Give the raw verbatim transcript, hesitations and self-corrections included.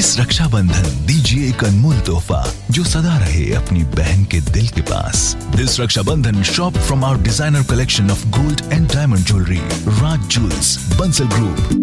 इस रक्षाबंधन दीजिए एक अनमोल तोहफा जो सदा रहे अपनी बहन के दिल के पास। This Rakshabandhan shop from our designer collection of gold and diamond jewellery, Raj jewels, Bansal group.